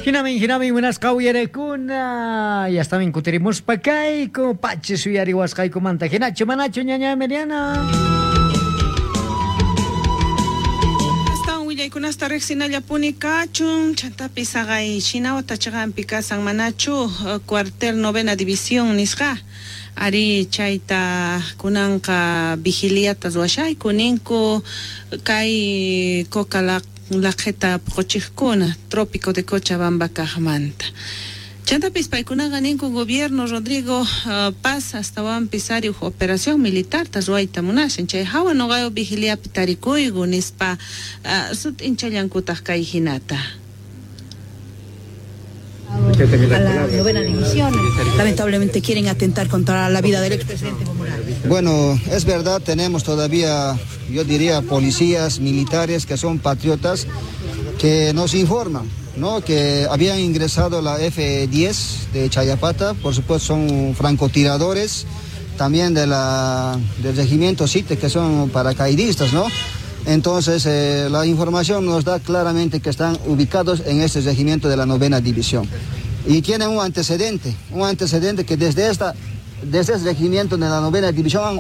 Hinami buenas kauyerekuna. Ya está kutirimos pakaiku pachi suyari waskaiku manta hinacho manacho ñaña mediana. Kunasta rexinalla puni kachun chantapi sagay shinawa tachagampi kasan manachu cuartel novena división nisqa ari chayta kunanqa vigiliata washay kuninku kay coca laqheta qochiqkuna trópico de Cochabamba kaqmanta chantapis paykunaqa ninku gobierno Rodrigo Paz hasta pisari operación militar taswaita munashin chay hawa nogayo vigiliapi tarikuygu nispa sut inchallankutaq kay hinata. A la novena división, lamentablemente quieren atentar contra la vida del expresidente Evo Morales. Bueno, es verdad, tenemos todavía, yo diría, policías militares que son patriotas que nos informan, ¿no? Que habían ingresado la F-10 de Chayapata, por supuesto son francotiradores, también del regimiento CITE, que son paracaidistas, ¿no? Entonces, la información nos da claramente que están ubicados en este regimiento de la novena división. Y tienen un antecedente que desde este regimiento de la novena división han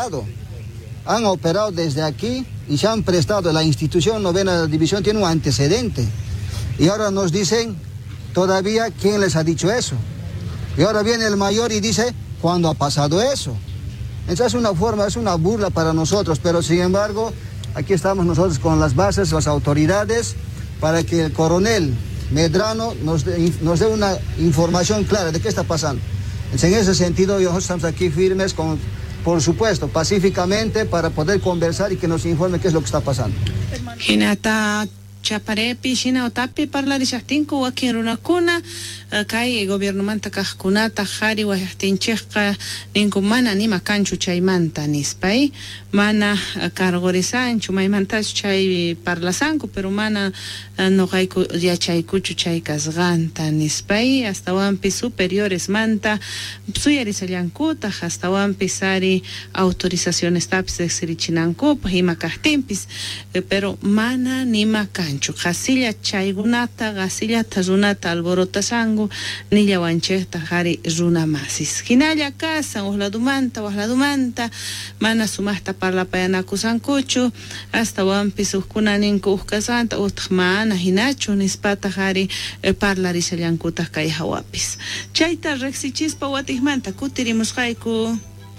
operado desde aquí y se han prestado, la institución novena división tiene un antecedente. Y ahora nos dicen todavía quién les ha dicho eso. Y ahora viene el mayor y dice, ¿cuándo ha pasado eso? Esa es una burla para nosotros, pero sin embargo, aquí estamos nosotros con las bases, las autoridades, para que el coronel Medrano nos dé una información clara de qué está pasando. En ese sentido, nosotros estamos aquí firmes, por supuesto, pacíficamente, para poder conversar y que nos informe qué es lo que está pasando. Hinata chaparepi shina otapi parlarishtinku wakin runakuna kay gobierno manta kaqkunata qhari wayaqtinchikqa ninku mana nima kanchu chaymanta nispay mana kargorisanchu maymantachu chay parlasanku pero mana noqayku yachaykuchu chay kasqanta nispay hastawanpi superiores manta suyarisallankuta hastawanpi sari autorizaciones tapis exirichinankupa ima kaqtinpis pero mana nima kanchu qasilla chaygunata qasilla tazunata alborotasangu nilla wanchekta qhari runa masis hinalla kasan wahladumanta mana sumaqta parlapayanakusankuchu hasta wampis uqkuna ninku uqkasanta utaq mana hinachu nispata qhari parlarishallankuta kay hawapis chayta riqsichispa watiqmanta kutirimusqayku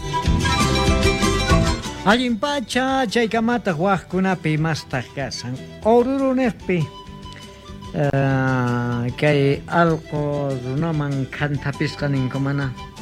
Allimpacha chaykamata waqkunapi mastaq kasan ururunespi kay allqu runaman khantapisqa ninku mana